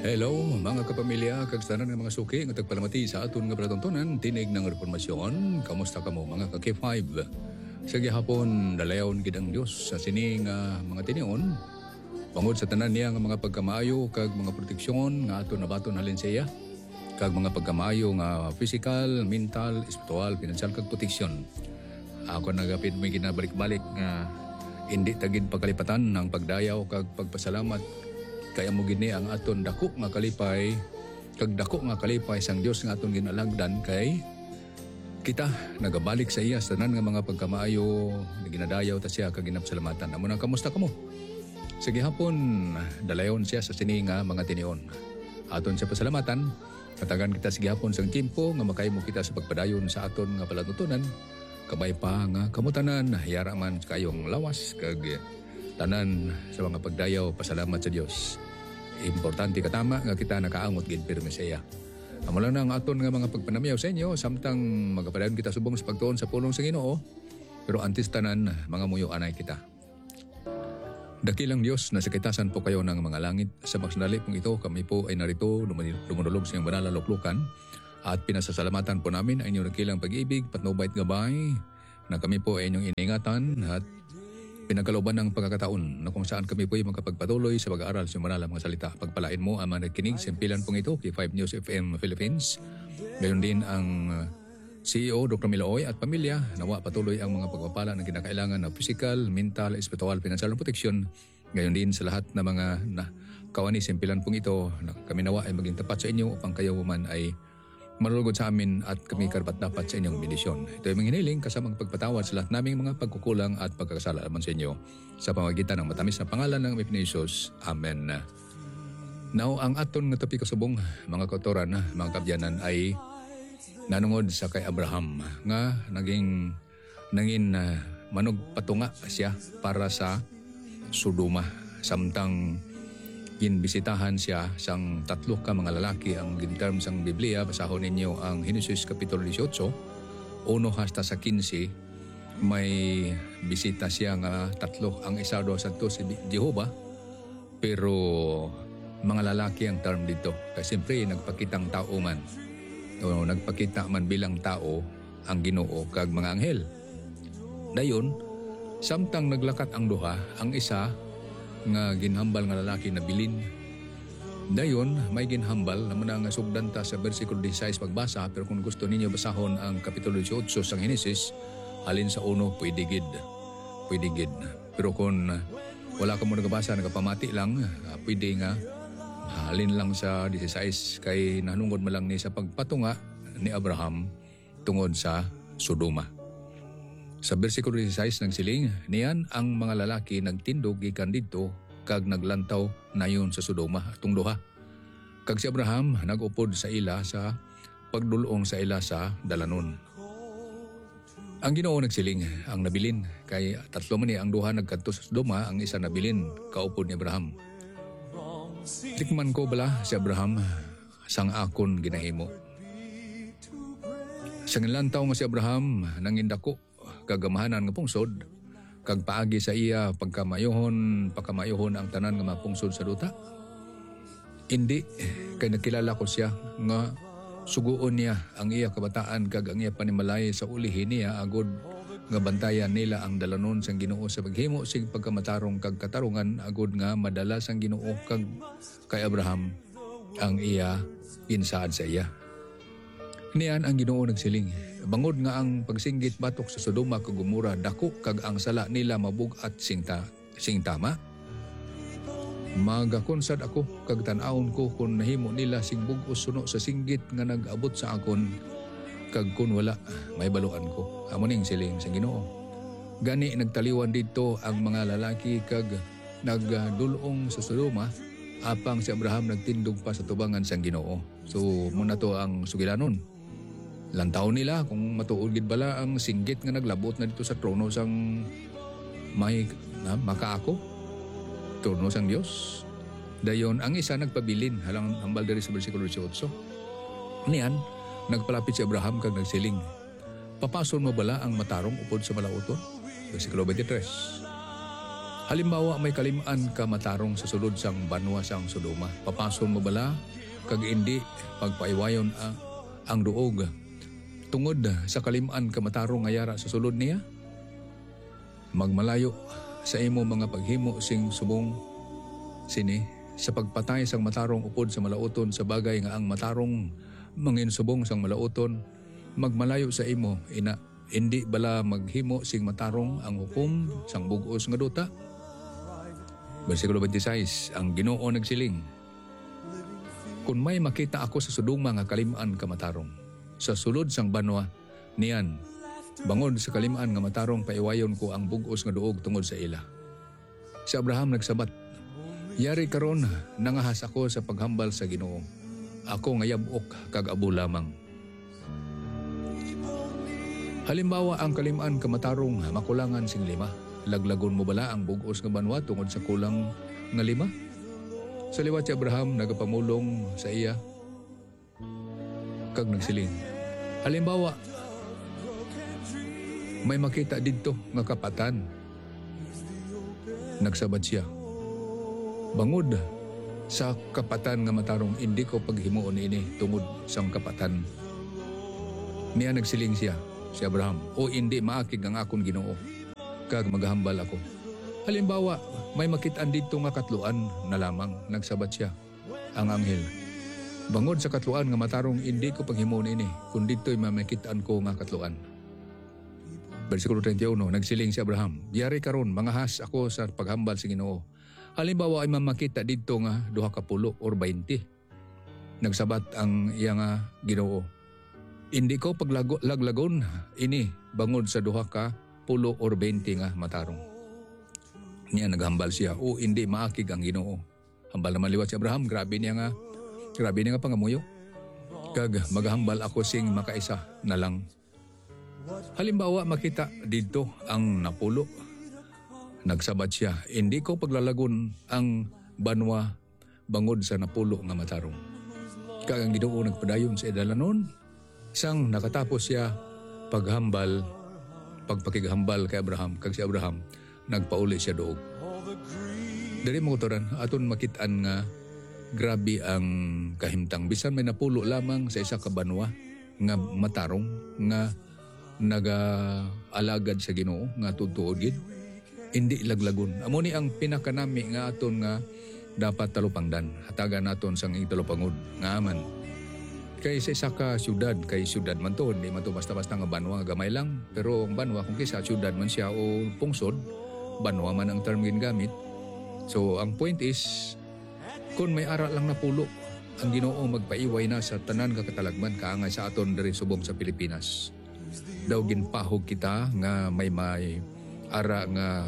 Hello mga kapamilya, kagstanan ng mga suki ng tagpalamati sa aton nga palatuntunan, tinig ng reformasyon. Kamusta kamo mga ka-K5? Sa gihapon, dalayaon gid ang Dios sa sining mga tinion. Bangod sa tanan niya nga mga pagkamaayo kag mga proteksyon nga aton nabaton halin sa iya. Kag mga pagkamaayo nga physical, mental, espiritual, financial kag proteksyon. Ako nagapit may ginabalik-balik nga hindi tagid pagkalipatan ng pagdayaw kag pagpasalamat. Kaya mo gini ang aton dako nga kalipay, kag dako nga kalipay sang Dios nga aton ginalagdan kay kita nagabalik sa iya sa tanan nga mga pagkamaayo na ginadayaw ta siya kag ginapsalamatan. Amo nang kamusta kamo? Sige hapon dalayon siya sa sini nga mga tinion. Aton sa pasalamatan, katagan kita sige hapon sang tiempo nga makahimo kita sa pagpadayon sa aton nga palatuntunan. Kabay pa nga kamutanan, yara man kayong lawas kag tanan sa mga pagdayaw, pasalamat sa Dios. Importante katama nga kita nakaangot gid pirmi sa iya. Amo lang ang aton nga mga pagpanamiyaw sa inyo samtang magapadayon kita subong sa pagtuon sa pulong sa Ginoo. Pero antes tanan mga muyo anay kita. Dakilang Dios na sakitasan po kayo ng mga langit. Sa magsandali pong ito kami po ay narito dumudulog sa iyong banal na luklukan at pinasasalamatan po namin ang inyong dakilang pag-ibig, patnubay at gabay na kami po ay inyong iningatan at pinagkalooban ng pagkakataon na kung saan kami po ay makapagpatuloy sa pag-aaral sa mga mga salita. Pagpalain mo ang mga nagkinig sa impilan pong ito, K5 News FM Philippines. Gayon din ang CEO Dr. Miloy at pamilya. Nawa patuloy ang mga pagpapala na kinakailangan na physical, mental, espiritual, financial na proteksyon. Gayon din sa lahat na mga kawani sa impilan pong ito na kami nawa ay maging tapat sa inyo upang kayo man ay malulugod sa amin at kami karapat dapat sa inyong bendisyon. Ito ay mga hiniling kasamang pagpatawad sa lahat naming mga pagkukulang at pagkakasala naman sa inyo sa pamagitan ng matamis na pangalan ng Aming Jesus. Amen. Now, ang aton nga topic kasubong, mga kautoran, mga kabyanan ay nanungod sa kay Abraham nga naging manog patunga siya para sa Sodoma samtang ginbisitahan siya sang tatlo ka mga lalaki. Ang ginterm sang Biblia, basahon ninyo ang Henesis Kapitulo 18, 1 hasta sa 15, may bisita siya nga tatlo. Ang isa daw sa to si Jehovah, pero mga lalaki ang term dito. Kasi siyempre nagpakitang tao man, o nagpakita man bilang tao ang Ginoo kag mga anghel. Dayon, samtang naglakat ang duha, ang isa nga ginhambal nga lalaki na bilin. Dayon, may ginhambal na muna nga sugdan ta sa versikulo 16 pagbasa, pero kung gusto ninyo basahon ang Kapitulo 18 sa Henesis, alin sa uno, pwede gid. Pero kung wala ka mo nagabasa, nagapamati lang, pwede nga, halin lang sa 16, kay nanungod mo lang ni sa pagpatunga ni Abraham tungod sa Sodoma. Sa versikulo 16 ng siling, niyan ang mga lalaki nagtindog gikan didto kag naglantaw nayon sa Sodoma atong duha. Kag si Abraham nagupod sa ila sa pagdulong sa ila sa dalanon. Ang Ginoo nagsiling ang nabilin kay tatlo man ni ang duha nagkadto sa Sodoma, ang isa nabilin kaupod ni Abraham. Tikman ko bala si Abraham sang akon ginahimo. Sang lantaw nga si Abraham nangindako kagamahanan nga pungsod kag paagi sa iya pagkamayohon ang tanan nga mapungsod sa duta. Indi kay nakilala ko siya nga suguon niya ang iya kabataan kag ang iya panimalay sa ulihin niya agod nga bantayan nila ang dalanon sang Ginoo sa paghimo sig pagkamatarong kag katarungan agod nga madala sang Ginoo kag kay Abraham ang iya insaad sa iya. Niyan ang Ginoo nagsiling, bangod nga ang pagsinggit batok sa Sodoma kag Gomora dako kag ang sala nila mabug-at sing tama. Magakonsad ako kag tan-awon ko kung nahimo nila sing bug-os suno sa singgit nga nag-abot sa akon kag kun wala may baluan ko. Amo ning siling sa Ginoo. Gani nagtaliwan didto ang mga lalaki kag nagdulong sa Sodoma apang si Abraham nagtindog pa sa tubangan sang Ginoo. So muna to ang sugilanon. Lantaw nila kung matuod gid bala ang singgit nga naglabot na dito sa trono sang may makaako, trono sang Dios. Dayon ang isa nagpabilin halang hambal diri sa bersikulo 18. Niyan nagpalapit si Abraham kag nagsiling, papason mo bala ang matarong upod sa malauton? Bersikulo 23. Halimbawa may kalimaan ka matarong sa sulod sang banwa sang Sodoma. Papason mo bala kag indi pagpaiwayon ang duog. Tungod sa kalimaan ka matarong ngayara sa sulod niya. Magmalayo sa imo mga paghimo sing subong sini sa pagpatay sang matarong upod sa malauton sa bagay nga ang matarong manginsubong sang malauton. Magmalayo sa imo ina indi bala maghimo sing matarong ang hukom sang bug-os nga duta. Versikulo 26, ang Ginoo nagsiling, kung may makita ako sa Sodoma nga kalimaan ka matarong, sa sulod sang banwa niyan, bangod sa kalimaan nga matarong paiwayon ko ang bug-os nga duog tungod sa ila. Si Abraham nagsabat, yari karon nangahas ako sa paghambal sa Ginoo. Ako nga yabok kag abo lamang. Halimbawa ang kalimaan ka matarong makulangan sing 5. Laglagon mo bala ang bug-os nga banwa tungod sa kulang nga 5? Sa liwat si Abraham nagapamulong sa iya kag nagsiling. Halimbawa may makita didto nga kapatan. Nagsabat siya, bangod sa kapatan nga matarong hindi ko paghimuon ini tungod sang kapatan. Niya nagsiling siya, si Abraham, o hindi maakig ang akon Ginoo kag maghambal ako. Halimbawa, may makitaan dito nga katluan na lamang, nagsabat siya, ang anghel. Bangod sa katluan nga matarong hindi ko paghimuon ini, kung dito'y mamakitaan ko nga katluan. Versikulo 31, nagsiling si Abraham, yari karon mangahas ako sa paghambal sa Ginoo. Halimbawa ay mamakita dito nga 20 or 20. Nagsabat ang iya nga Ginoo, hindi ko paglaglagon ini bangod sa 20 or 20 nga matarong. Niya naghambal siya, o hindi maakig ang Ginoo. Hambal naman liwat si Abraham, grabe niya nga pangamuyo. Kag maghambal ako sing makaisa na lang. Halimbawa makita dito ang 10. Nagsabat siya, hindi ko paglalagon ang banwa bangod sa 10 nga matarong. Kag ang Ginoo nagpadayon sa edalanon, sang nakatapos siya pagpakighambal kay Abraham, kag si Abraham nagpauli siya doog. Diri mo turan aton makitaan nga grabe ang kahimtang bisan may napulo lamang sa isa ka banwa nga matarong nga naga-alagad sa Ginoo nga tutuod gid, hindi laglagon. Amo ni ang pinakanami nga aton nga dapat talupangdan, hatagan naton sang italupangod nga aman. Kay sa isa ka syudad, kay syudad man to, hindi man to basta-basta nga banwa, gamay lang. Pero ang banwa, kung kisa syudad man siya o pungsod, banwa man ang term gingamit. So ang point is, kung may ara lang na pulo, ang Ginoo magpaiway na sa tanan kakatalagman kaangay sa aton diri subong sa Pilipinas. Daw ginpahog kita nga may ara nga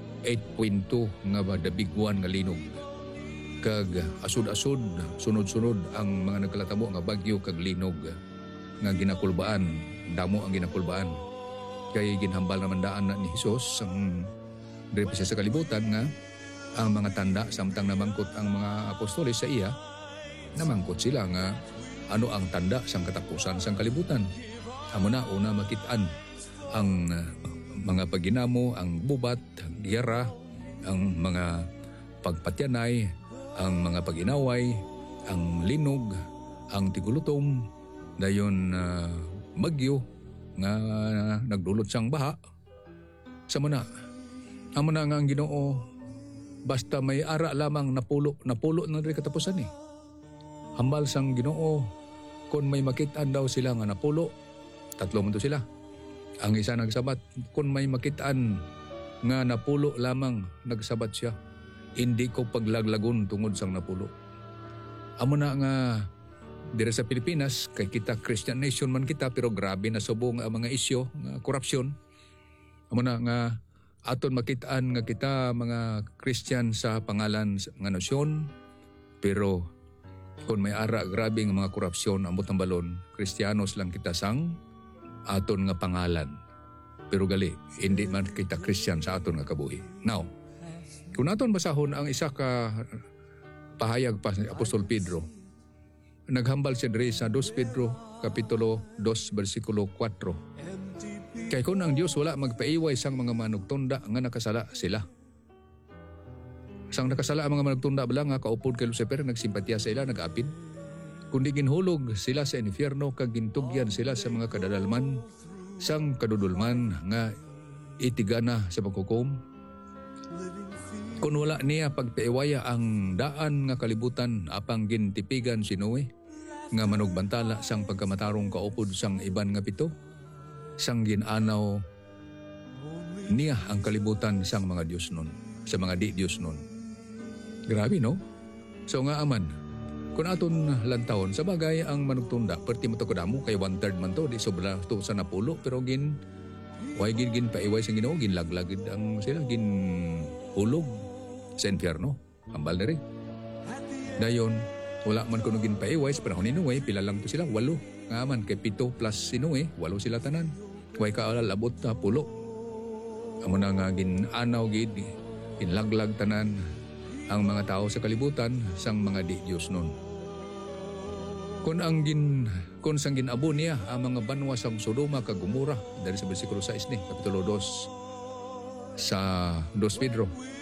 8.2 nga the big one nga linog. Kag asud-asud, sunod-sunod ang mga nagkalatabo nga bagyo kag linog nga ginakulbaan, damo ang ginakulbaan. Kay ginhambal naman daan na ni Hesus ang diri sa kalibutan nga ang mga tanda samtang namangkot ang mga apostoles sa iya, namangkot sila nga ano ang tanda sang katapusan sang kalibutan. Amo na una makitaan ang mga pagginamo, ang bubat, ang giyera, ang mga pagpatyanay, ang mga paginaway, ang linog, ang tigulutom, dayon bagyo nga nagdulot sang baha. Sa muna, amo na nga ang Ginoo, basta may ara lamang napulo na rin katapusan eh. Hambal sang Ginoo, kung may makitaan daw sila nga napulo, 3 man to sila. Ang isa nagsabat, kung may makitaan nga napulo lamang, nagsabat siya, hindi ko paglaglagon tungod sang napulo. Amo na nga dira sa Pilipinas, kay kita Christian nation man kita, pero grabe na subong ang mga isyo nga korupsyon. Amo na nga aton makitaan nga kita mga Christian sa pangalan nga nasyon, pero kung may ara grabe nga mga korupsyon ambot ang balon, Kristiyanos lang kita sang aton nga pangalan. Pero gali, hindi man kita Christian sa aton nga kabuhi. Now, kung naton basahon ang isa ka pahayag pa ni Apostol Pedro, naghambal siya diri sa 2 Pedro kapitulo 2 bersikulo 4. Kay kung ang Dios wala magpaiway sang mga manugtunda nga nakasala sila, Sang nakasala ang mga managtunda bala nga kaupod kay Lucifer, nagsimpatiya sa ila, nag-apid. Kundi ginhulog sila sa infierno, kag gintugyan sila sa mga kadadalman, sang kadudulman nga itigana sa paghukom. Kung wala niya pagpaiwaya ang daan nga kalibutan, apang gintipigan si Noe, nga manugbantala sang pagkamatarong kaupod sang iban nga pito, sang ginanaw niya ang kalibutan sang mga Diyos nun, sa mga di-Diyos nun. Grabe, no? So nga aman, kung aton lantawon, sa bagay ang manugtunda, perti mo to kadamo, kay 1/3 man to, di sobra to sa napulo, pero way gin paiway sa Ginoo, ginlaglagid ang sila, hulog sa infierno, ambal na rin. Dayon, wala man kuno gin paiway sa panahon ni Noe, pila lang to sila, 8, nga man, kay 7 plus si Noe, 8 sila tanan. Way kaalabot na pulo. Amo na nga ginanaw gid, ginlaglag tanan ang mga tao sa kalibutan sang mga di-Diyos nun. Kung sang ginabo niya ang mga banwa sang Sodoma kag Gomora, dari sa bersikulo 6 ni, kapitulo 2 sa 2 Pedro.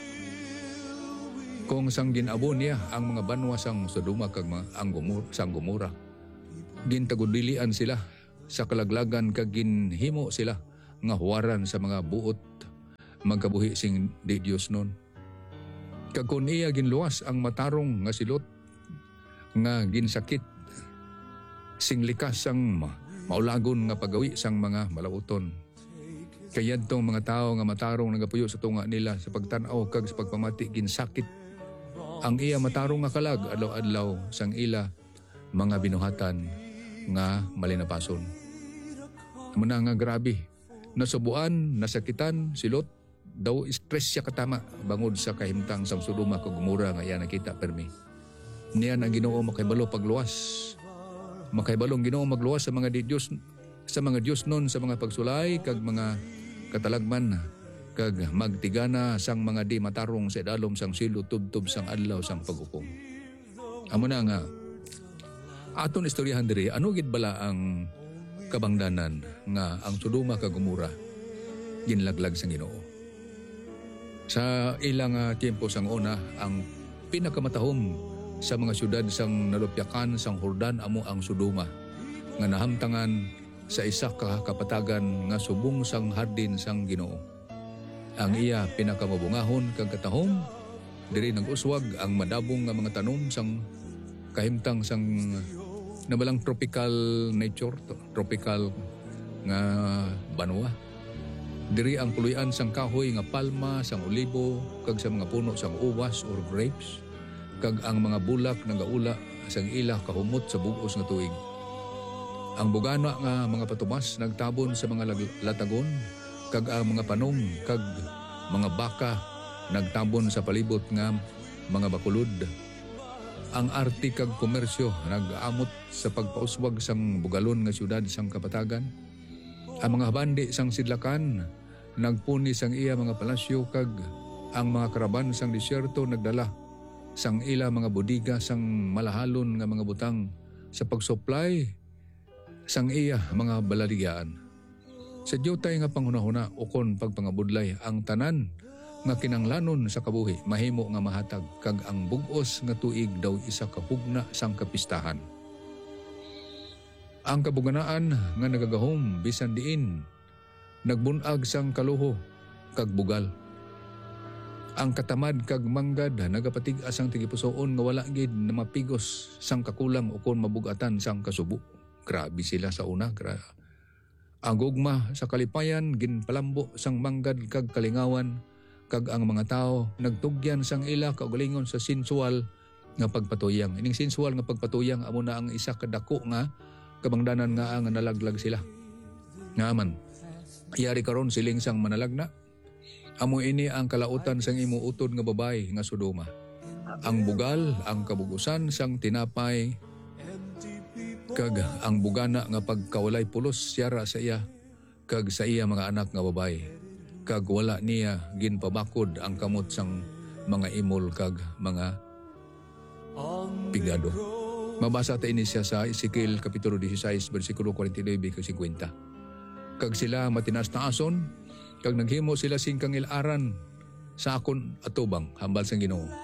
Kung sang ginabo niya ang mga banwa sang Sodoma kag sang Gomora, gintagudilian sila sa kalaglagan kag ginhimo sila nga huwaran sa mga buot magkabuhi sing di-Diyos nun. Kag kun iya ginluwas ang matarong nga silot nga ginsakit sing likas sang maulagon nga pagawi sang mga malauton. Kayad tong mga tao nga matarong nagapuyo sa tunga nila sa pagtan-aw kag sa pagpamati ginsakit ang iya matarong nga kalag adlaw-adlaw sang ila mga binuhatan nga malinapason. Muna nga grabe, nasubuan, nasakitan, silot, daw stress siya katama bangod sa kahimtang sang Sodoma kag Gomora nga iya nakita permi. Niya ang Ginoo makaibalo pagluwas. Makaibalong Ginoo magluwas sa mga Diyos, sa mga Diyos nun, sa mga pagsulay kag mga katalagman kag magtigana sang mga di matarong sa idalom sang silo tubtob sang adlaw sang paghukom. Amo na nga aton istoryahan diri, ano gid bala ang kabangdanan nga ang Sodoma kag Gomora ginlaglag sang Ginoo. Sa ilang tiempo sang una, ang pinakamatahom sa mga syudad sang nalupyakan sang Jordan amo ang Sodoma, nga nahamtangan sa isa ka kapatagan nga subong sang hardin sang Ginoo. Ang iya pinakamabungahon kag katahom, diri nag-uswag ang madabong nga mga tanom sang kahimtang sang nabalang tropical nature, tropical nga banwa. Diri ang puloy-an sang kahoy nga palma, sang olibo, kag sa mga puno sang uwas or grapes, kag ang mga bulak nagaula sang ila kahumot sa bug-os nga tuig. Ang bugana nga mga patumas nagtabon sa mga latagon, kag ang mga panom kag mga baka nagtabon sa palibot nga mga bakulod. Ang arte kag komersyo nag-amot sa pagpauswag sang bugalon nga syudad sang kapatagan. Ang mga bandi sang sidlakan nagpuni sang iya mga palasyo, kag ang mga karaban sang disyerto nagdala sang ila mga bodega sang malahalon nga mga butang sa pagsupply sang iya mga balaligaan. Sa diyutay nga panghunahuna ukon pagpangabudlay ang tanan nga kinanglanon sa kabuhi mahimo nga mahatag, kag ang bug-os nga tuig daw isa ka hugna sang kapistahan. Ang kabuganaan nga nagagahom bisan diin nagbunag sang kaluho kag bugal. Ang katamad kag manggad nagapatig-as sang tigipusoon nga wala gid na mapigos sang kakulang ukon mabugatan sang kasubo. Grabe sila sa una. Ang gugma sa kalipayan ginpalambo sang manggad kag kalingawan, kag ang mga tao nagtugyan sang ila kaugalingon sa sensual nga pagpatuyang. Ining sensual nga pagpatuyang amo na ang isa kadako nga kabangdanan nga ang nalaglag sila. Nga man, yari karon siling sang manalagna. Amo ini ang kalautan sang imuutod nga babae nga Sodoma. Ang bugal, ang kabugusan sang tinapay, kag ang bugana nga pagkawalay pulos siyara sa iya, kag sa iya mga anak nga babae. Kag wala niya ginpabakod ang kamot sang mga imol kag mga pigado. Mabasa ta ini siya sa Ezekiel kapitulo 16 bersikulo 49 kag 50. Kag sila matinas-taason, kag naghimo sila sing kangilaran sa akon atubang hambal sang Ginoo.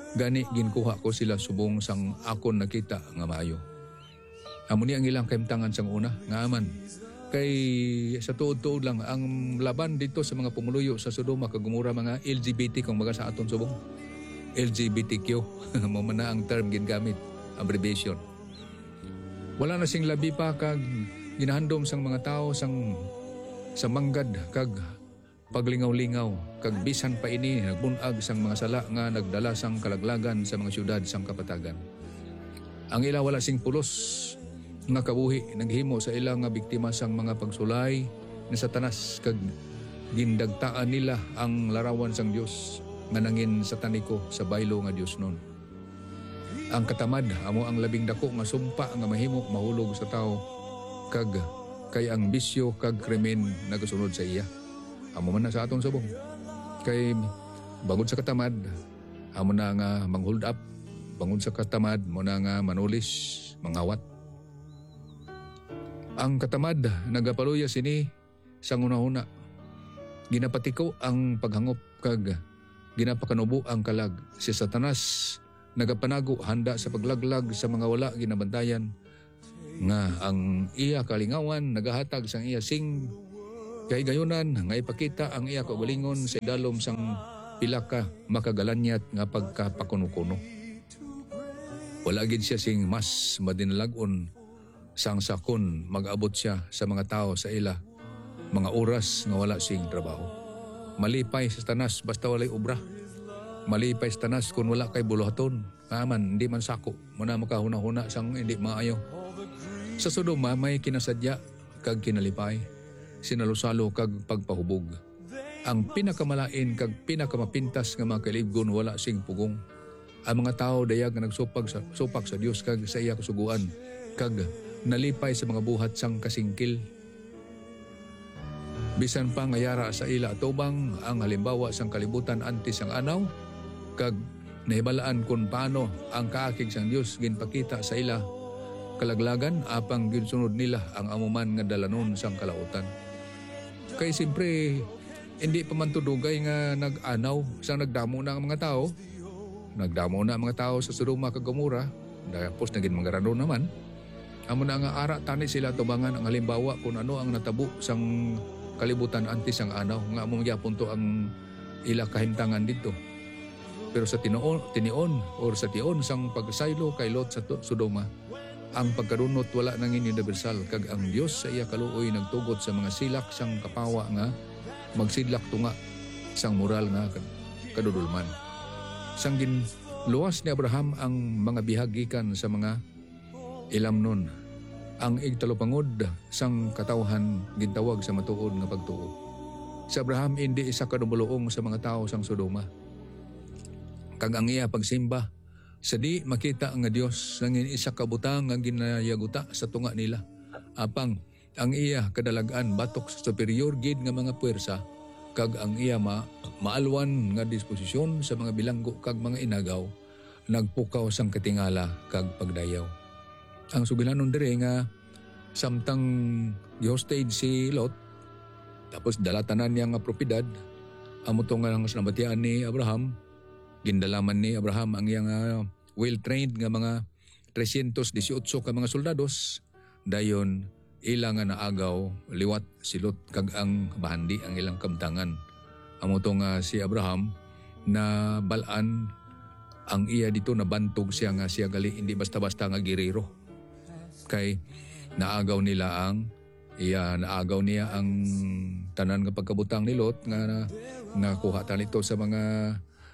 Gani ginkuha ko sila subong sang akon nakita nga maayo. Amo ni ang ilang kaimtangan sang una nga aman. Kay sa tuod-tuod lang ang laban dito sa mga pumuluyo sa Sodoma kag Gomora mga LGBT kung baga sa aton subong. LGBTQ mo man na ang term gingamit, abbreviation. Wala na sing labi pa kag ginahandom sang mga tao sang sa manggad kag paglingaw-lingaw kag bisan pa ini nagbunag sang mga sala nga nagdala sang kalaglagan sa mga syudad sang kapatagan. Ang ila wala sing pulos nga kabuhi naghimo sa ila nga biktima sang mga pagsulay ni Satanas kag gindagtaan nila ang larawan sang Dios nga nangin sataniko sa baylo nga Dios nun. Ang katamad amo ang labing dako nga sumpa nga mahimo mahulog sa tao kag kay ang bisyo kag krimen nagasunod sa iya. Amo man na sa aton subong. Kay bangod sa katamad amo na nga mang-hold up, bangod sa katamad mo na nga manulis, manghawat. Ang katamad nagapaluya sini sang una-una. Ginapatiko ang paghangop kag ginapakanubo ang kalag. Si Satanas nagapanago handa sa paglaglag sa mga wala ginabantayan nga ang iya kalingawan nagahatag sang iya sing kay gayunan nga ipakita ang iya kaugalingon sa idalom sang pila ka makagalanyat nga pagkapakuno-kuno. Wala gid siya sing mas madinalagon sang sakon mag-abot siya sa mga tao sa ila mga oras nga wala sing trabaho. Malipay sa Satanas basta walay obra. Malipay sa Satanas kung wala kay buluhaton. Aman, hindi man sako. Muna makahuna-huna sang hindi maayo. Sa Sodoma may kinasadya kag kinalipay. Sinalusalo kag pagpahubog. Ang pinakamalain kag pinakamapintas nga mga kailibgon wala sing pugong. Ang mga tao dayag nga nagsupak sa Dios kag sa iya kasuguan. Kag nalipay sa mga buhat sang kasingkil. Bisan pa ngayara sa ila atubang ang halimbawa sang kalibutan antes sang anaw kag nahibalaan kung paano ang kaakig sang Dios ginpakita sa ila kalaglagan apang ginsunod nila ang amuman nga dalanon sang kalautan. Kay simpre hindi pa man tudugay nga nag-anaw sang nagdamo na ang mga tao. Nagdamo na ang mga tao sa Sodoma kag Gomora. Tapos naging mangarano naman. Amo na nga ara tani sila tubangan ang halimbawa kung ano ang natabo sang kalibutan antes ang anaw nga amo magyapon to ang ila kahimtangan dito. Pero sa tinion or sa tion sang pagsaylo kay Lot sa Sodoma, ang pagkarunot wala nangin universal kag ang Dios sa iya kaluoy nagtugot sa mga silak sang kapawa nga magsidlak tunga sang moral nga kadudulman. Sang ginluwas ni Abraham ang mga bihagikan sa mga ilamnon. Ang igtalupangod sang katawhan gintawag sa matuod nga pagtuo. Si Abraham hindi isa kadumuluong sa mga tao sang Sodoma. Kag ang iya pagsimba sa di makita nga Dios nangin isa ka butang nga ginayaguta sa tunga nila. Apang ang iya kadalagan batok sa superior gid nga mga puwersa kag ang iya maalwan nga disposisyon sa mga bilanggo kag mga inagaw nagpukaw sang katingala kag pagdayaw. Ang sugilanon dire nga samtang gihostage si Lot tapos dalatanan niya nga propedad amo to nga sinabatian ni Abraham gindalaman ni Abraham ang iyang well-trained nga mga 318 ka mga soldados dayon ilang nga naagaw liwat si Lot kag ang bahandi ang ilang kamtangan amo to nga si Abraham na balaan ang iya dito nabantog siya nga siya gali hindi basta-basta nga girero kay naagaw niya ang tanan nga pagkabutang ni Lot nga nakuha tanito sa mga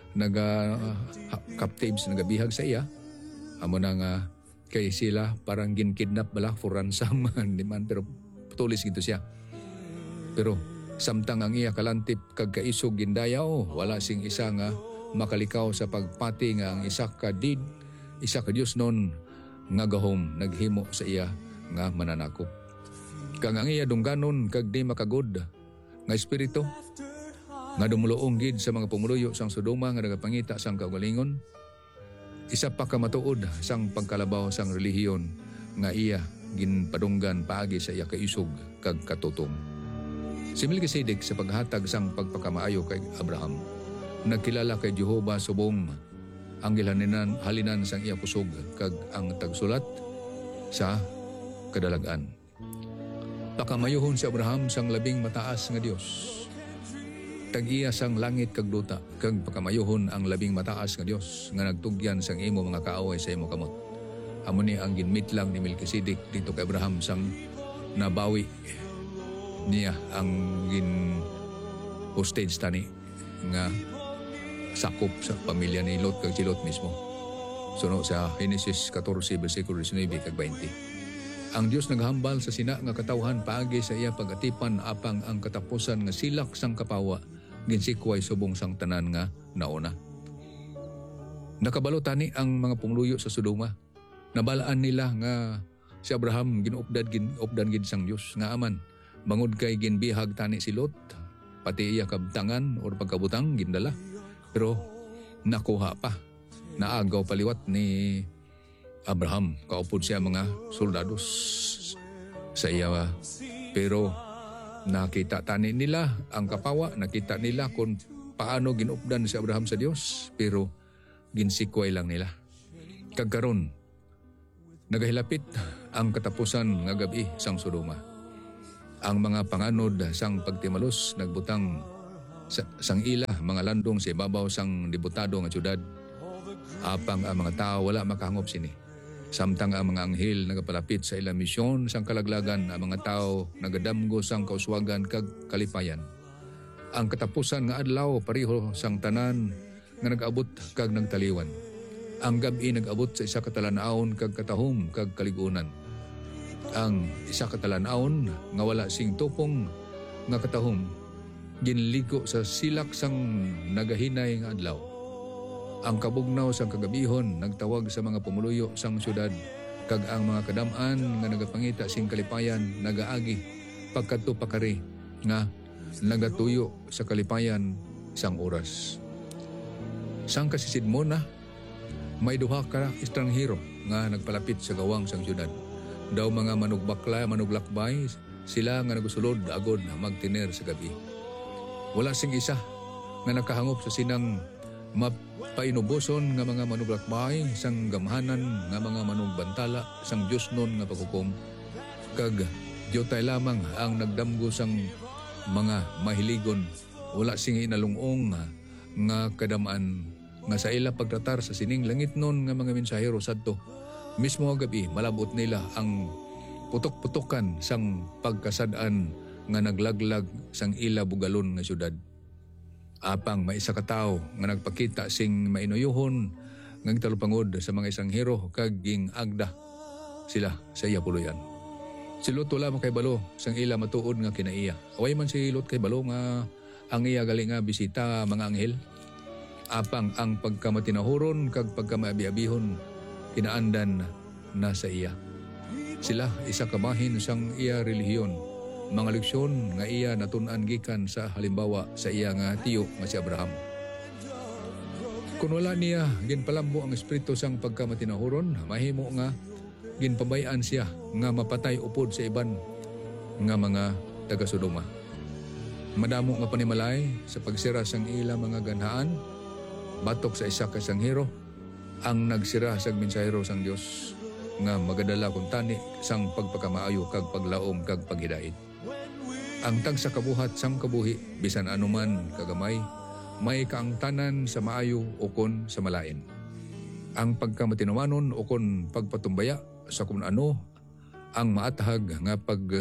captives nagabihag sa iya amo na nga kay sila parang ginkidnap bala for ransom man pero tulis gito siya pero samtang ang iya kalantip kag kaisog gindayaw wala sing isa nga makalikaw sa pagpati nga ang isa ka Dios non nga gahom naghimo sa iya nga mananakop. Kang ang iya dungganon kag di makagod nga espiritu nga dumuluong gid sa mga pumuluyo sang Sodoma nga nagapangita sang kaugalingon. Isa pa ka matuod sang pagkalabaw sang relihiyon nga iya ginpadunggan paagi sa iya kaisog kag katutom. Si Melkisedek sa paghatag sang pagpakamaayo kay Abraham nagkilala kay Jehova subong ang halinan sang iya kusog kag ang tagsulat sa kadalagan. Pakamayuhon si Abraham sang labing mataas nga Dios. Tag-iya sang langit kag duta kag pakamayuhon ang labing mataas nga Dios nga nagtugyan sang imo mga kaaway sa imo kamot. Amo ni ang ginmitlang ni Melkisedek dito kay Abraham sang nabawi niya ang hostage tani nga sakop sa pamilya ni Lot kag si Lot mismo. Suno sa Genesis 14 versikulo 19 kag 20. Ang Dios naghambal sa sina nga katawhan paagi sa iya pagatipan apang ang katapusan nga silak sang kapawa ginsikway subong sang tanan nga nauna. Nakabalo tani ang mga pumuluyo sa Sodoma. Nabalaan nila nga si Abraham ginupdan gid sang Dios nga aman bangod kay ginbihag tani si Lot pati iya kabtangan or pagkabutang gindala. Pero nakuha pa. Naagaw paliwat ni Abraham. Kaupod siya mga soldados sa iya. Pero nakita tani nila ang kapawa. Nakita nila kung paano ginupdan si Abraham sa Dios. Pero ginsikway lang nila. Kagkaron, nagahilapit ang katapusan nga gabi sang Sodoma. Ang mga panganod sang pagtimalos nagbutang sang ila mga landong sa ibabaw sang dibutado nga syudad. Apang ang mga tao wala makahangop sini. Samtang ang mga anghel nagapalapit sa ilang misyon sang kalaglagan, ang mga tao nagadamgo sang kauswagan kag kalipayan. Ang katapusan nga adlaw pareho sang tanan nga nag-abot kag nagtaliwan. Ang gabi nag-abot sa isa katalan-aon kag katahom kag kaligunan. Ang isa katalan-aon nga wala sing tupong nga katahom ginligo sa silak sang nagahinay nga adlaw. Ang kabugnaw sang kagabihon nagtawag sa mga pumuluyo sang syudad kag ang mga kadam-an nga nagapangita sing kalipayan nagaagi pagkadto pakari nga nagatuyo sa kalipayan sang oras. Sang kasisid mo na may duha ka estranghero nga nagpalapit sa gawang sang syudad. Daw mga manuglakbay sila nga nagusulod agod magtiner sa gabi. Wala sing isa nga nakahangop sa sinang mapainuboson nga mga manuglakbay sang gamhanan nga mga manugbantala sang Dios nun nga paghukom. Kag diyotay lamang ang nagdamgo sang mga mahiligon. Wala sing inalungong nga kadamaan nga sa ila pagtratar sa sining langit nun nga mga mensahero sadto. Mismo gabi malabot nila ang putok-putokan sang pagkasadaan nga naglaglag sang ila bugalon nga syudad. Apang may isa ka tawo nga nagpakita sing mainuyuhon nga talupangod sa mga estranghero kag ging agda sila sa iya puluyan. Si Lot wala man kay balo sang ila matuod nga kinaiya. Away man si Lot kay balo nga ang iya gali nga bisita mga anghel. Apang ang pagkamatinahuron kag pagkamaabi-abihon kinaandan na sa iya. Sila isa kabahin sang iya relihiyon. Mga leksyon nga iya natun-an gikan sa halimbawa sa iya nga tiyo nga si Abraham. Kung wala niya ginpalambo ang espiritu sang pagkamatinahuron, mahimo nga ginpabayan siya nga mapatay upod sa iban nga mga taga-Sodoma. Madamo nga panimalay sa pagsira sang ila mga ganhaan, batok sa isa ka sanghero ang nagsira sa mensahero sang Dios nga magadala kung tani sang pagpakamaayo kag paglaom kag paghidait. Ang tagsa kabuhat sang kabuhi bisan anuman kagamay may kaangtanan sa maayo ukon sa malain. Ang pagkamatinawanon ukon pagpatumbaya sa kung ano ang maatahag nga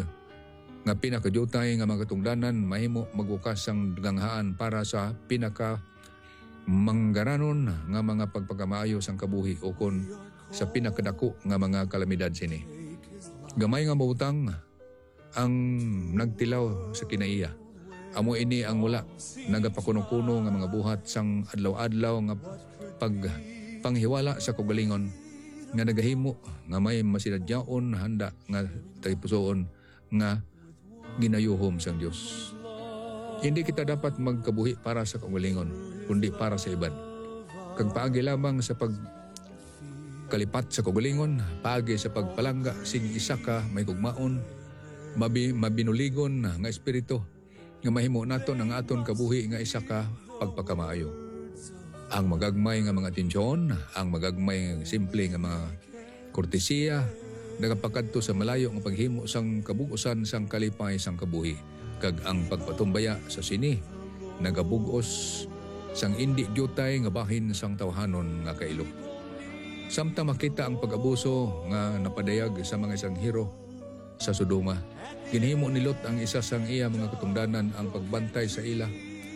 pinakajutay nga mga tungdanan mahimo magwakas sang ganghaan para sa pinaka manggaranon nga mga pagpakamaayo sang kabuhi ukon sa pinakadako nga mga kalamidad sini. Gamay nga mautang ang nagtilaw sa kinaiya. Amo ini ang mula nagapakuno-kuno nga mga buhat sang adlaw-adlaw nga panghiwala sa kagalingon nga nagahimo nga may masinadyaon handa nga taypusoon nga ginayuhom sang Dios. Hindi kita dapat magkabuhi para sa kagalingon kundi para sa iban. Kag paagi lamang sa pagkalipat sa kagalingon, paagi sa pagpalangga sing isa ka may gugmaon, mabinuligon nga espiritu nga mahimo naton ang aton kabuhi nga isa ka pagpakamaayo. ang magagmay nga mga atensyon, ang magagmay nga simple nga mga kortesiya, nagapakadto sa malayo nga paghimo sang kabugusan sang kalipay sang kabuhi, kag ang pagpatumbaya sa sini, nagabugos sang indi dyutay nga bahin sang tawhanon nga kailo. Samtang makita ang pag-abuso nga napadayag sa mga isanghero sa Sodoma, ginhimo ni Lot ang isa sang iya mga katungdanan ang pagbantay sa ila.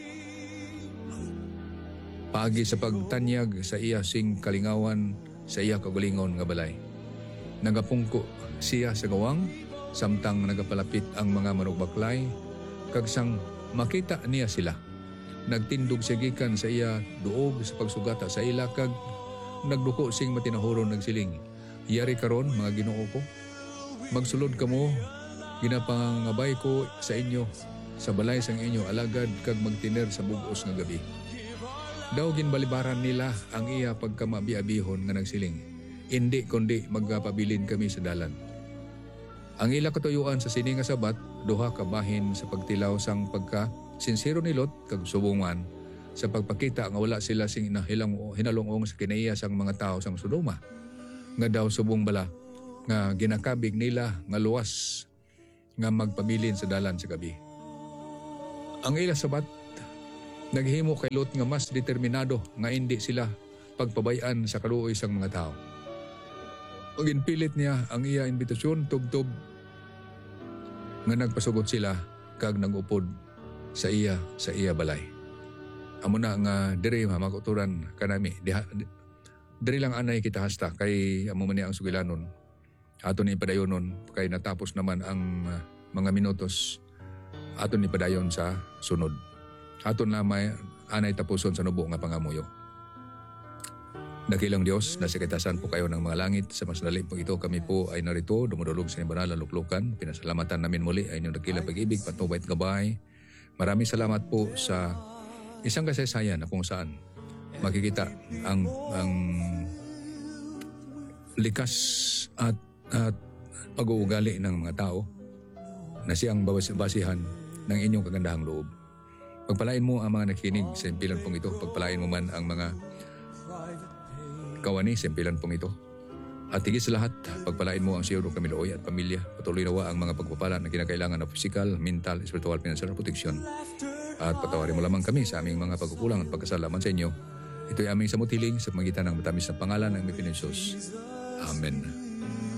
Paagi sa pagtanyag sa iya sing kalingawan sa iya kagalingon nga balay. Nagapungko siya sa gawang, samtang nagapalapit ang mga manugbaklay, kag sang makita niya sila. Nagtindog siya gikan sa iya duog sa pagsugata sa ila, kag nagduko sing matinahuron nagsiling, "Yari karon mga Ginoo ko, magsulod kamo, ginapangabay ko sa inyo sa balay sang inyo alagad kag magtiner sa bugos nga gabi." Daw ginbalibaran nila ang iya pagkamabi-abihon nga nagsiling, "Indi kundi magpabilin kami sa dalan." Ang ila katuyuan sa sini nga sabat, duha ka bahin sa pagtilaw sang pagka sinsero ni Lot kag subungan sa pagpakita nga wala sila sing hinalungong sa kinaiya sang mga tao sang Sodoma. Nga daw subong bala nga ginakabig nila nga luwas nga magpabilin sa dalan sa gabi. Ang ila sabat naghimo kay Lot nga mas determinado nga hindi sila pagpabayan sa kaluoy sang mga tao. Ang ginpilit niya ang iya imbitasyon tubtob nga nagpasugot sila kag nagupod sa iya balay. Amo na nga diri makuturan kanami diri lang anay kita hasta kay amo man ang sugilanon. Ato ni padayonon kay natapos naman ang mga minutos. Ato ni padayon sa sunod. Aton na may anay tapuson sa nubo nga pangamuyo. Dakilang Diyos, nasikitasan po kayo ng mga langit. Sa mas dali po ito, kami po ay narito, dumudulog sa banal na luklukan. Pinasalamatan namin muli ay inyong dakilang pag-ibig, patnubay at gabay. Maraming salamat po sa isang kasaysayan na kung saan makikita ang likas at pag-uugali ng mga tao na siyang basihan ng inyong kagandahang loob. Pagpalain mo ang mga nakikinig sa impilan pong ito. Pagpalain mo man ang mga kawani sa impilan pong ito. At higit sa lahat, pagpalain mo ang Siyuro Camilooy at pamilya. Patuloy nawa ang mga pagpapala na kinakailangan na physical, mental, spiritual, financial protection. At patawarin mo lamang kami sa aming mga pagkukulang at pagkasalaman sa inyo. Ito'y aming samutiling sa pamagitan ng matamis na pangalan ng Pilipinas. Amen.